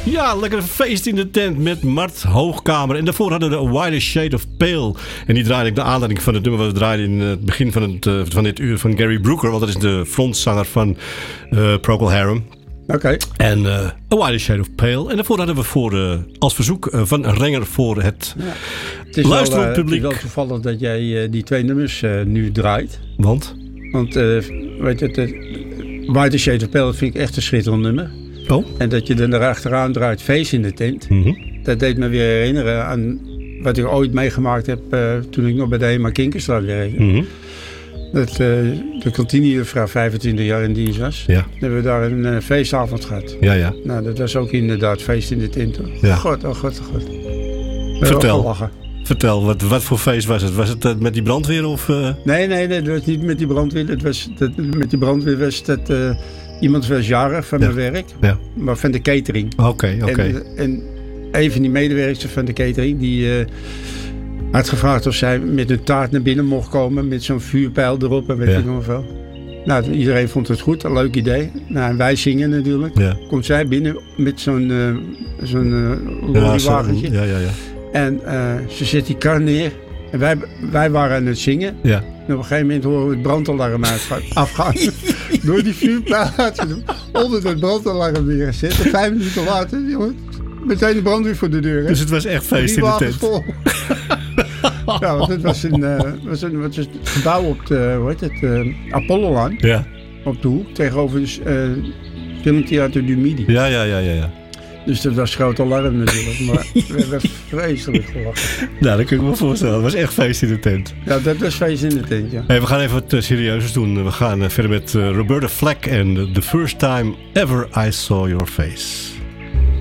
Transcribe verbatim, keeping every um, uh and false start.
Ja, lekker feest in de tent met Mart Hoogkamer. En daarvoor hadden we A Wider Shade of Pale. En die draaide ik naar aanleiding van het nummer wat we draaiden in het begin van, het, uh, van dit uur van Gary Brooker. Want dat is de frontzanger van uh, Procol Harum. Oké. Okay. En uh, A Wider Shade of Pale. En daarvoor hadden we voor, uh, als verzoek uh, van Renger voor het, ja. het luisterend publiek. Het is wel toevallig dat jij uh, die twee nummers uh, nu draait. Want? Want, uh, weet je, uh, Wider Shade of Pale vind ik echt een schitterend nummer. Oh. En dat je dan erachteraan draait Feest in de Tent. Mm-hmm. Dat deed me weer herinneren aan wat ik ooit meegemaakt heb uh, toen ik nog bij de Hema Kinkerstraat werkte. Mm-hmm. Dat uh, de kantinejuffrouw vijfentwintig jaar in dienst was. Ja. Hebben we daar een uh, feestavond gehad. Ja, ja. Nou, dat was ook inderdaad Feest in de Tent. Ja. God, oh god, oh god. Vertel. Vertel, wat, wat voor feest was het? Was het uh, met die brandweer of... Uh... Nee, nee, nee, dat was niet met die brandweer. Dat was, dat, met die brandweer was dat... Uh, iemand was jarig van ja. mijn werk, ja. maar van de catering. Oké, okay, oké. Okay. En, en een van die medewerkers van de catering, die uh, had gevraagd of zij met een taart naar binnen mocht komen, met zo'n vuurpijl erop en weet ja. ik nog wel. Nou, iedereen vond het goed, een leuk idee. Nou, en wij zingen natuurlijk. Ja. Komt zij binnen met zo'n, uh, zo'n uh, lorrywagentje. Ja, ja, ja. En uh, ze zet die kar neer. En wij, wij waren aan het zingen. Ja. En op een gegeven moment horen we het brandalarm afgaan. Door die vuurpijl had ze hem onder het brandalarm weer gezet. En vijf minuten later, jongen, meteen de brandweer voor de deur. Hè? Dus het was echt feest in de tent. Vol. Ja, want het was een, uh, was een, was een gebouw op de, hoe heet het, uh, Apollo-laan. Ja. Op de hoek, tegenover het uh, filmtheater du Midi. Ja, ja, ja, ja, ja. Dus dat was groot alarm natuurlijk, maar we hebben vreselijk gelachen. Nou, dat kun ik me voorstellen. Het was echt feest in de tent. Ja, dat was feest in de tent, ja. Hey, we gaan even wat uh, serieus doen. We gaan uh, verder met uh, Roberta Flack en uh, The First Time Ever I Saw Your Face.